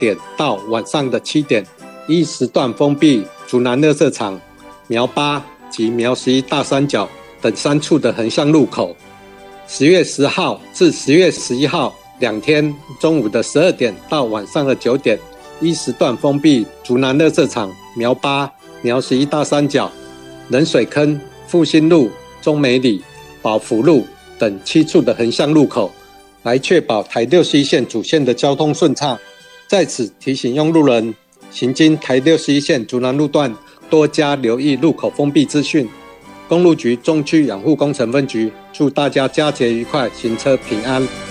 点到晚上的7点，依时段封闭竹南垃圾场、苗8及苗11大三角等3处的横向入口。10月10号至10月11号2天中午的12点到晚上的9点，依时段封闭竹南垃圾场、苗8、苗11大三角、冷水坑、复兴路、中美里、宝福路等7处的横向入口，来确保台61线主线的交通顺畅。在此提醒用路人行经台61线竹南路段，多加留意路口封闭资讯。公路局中区养护工程分局祝大家佳节愉快，行车平安。